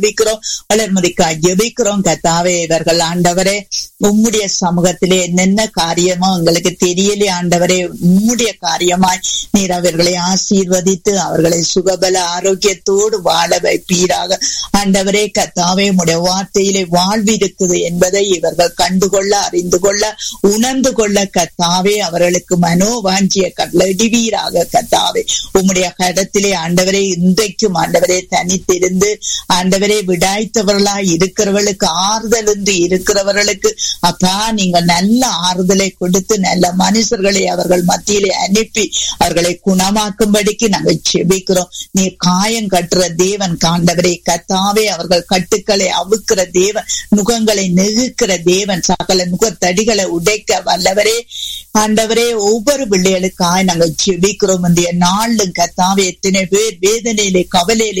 ஜெபிக்கிறோம். வளர்மதிக்காய் ஜெபிக்கிறோம் கர்த்தாவே. இவர்கள் ஆண்டவரே உம்முடைய சமூகத்திலே என்னென்ன காரியமோ எங்களுக்கு தெரியலே ஆண்டவரே, உம்முடைய காரியமாய் நீர் அவர்களை ஆசீர்வதித்து அவர்களை சுகபல ஆரோக்கியத்தோடு வாழ வைப்பீராக ஆண்டவரே. கர்த்தாவே உம்முடைய வார்த்தையிலே வாழ்வு இருக்குது என்பதை இவர்கள் கண்டுகொள்ள, அறிந்து கொள்ள, உணர்ந்து கொள்ள கர்த்தாவே அவர்களுக்கு மனோவாஞ்சிய கட்டளையிடுவீராக கர்த்தாவே. உம்முடைய கடத்திலே ஆண்டவரே இன்றைக்கும் ஆண்டவரே தனித்திருந்து ஆண்டவரே விடாய்த்தவர்களாய் இருக்கிறவர்களுக்கு ஆறுதல் என்று இருக்கிறவர்களுக்கு அப்பா நீங்க நல்ல ஆறுதலை கொடுத்து நல்ல மனுஷர்களை அவர்கள் மத்தியிலே அனுப்பி அவர்களை குணமாக்கும்படிக்கு நாங்கள் செபிக்கிறோம். நீ காயம் கட்டுற தேவன் ஆண்டவரே கர்த்தாவே. அவர்கள் கட்டுக்களை அவுக்கிற தேவன், நுகங்களை நெகுக்கிற தேவன், சகல நுகத்தடிகளை உடைக்க வல்லவரே ஆண்டவரே. ஒவ்வொரு பிள்ளைகளுக்காய் நாங்கள் செபிக்கிறோம். இந்த நாளும் கர்த்தாவே எத்தனை பேர் வேதனையிலே கவலையிலே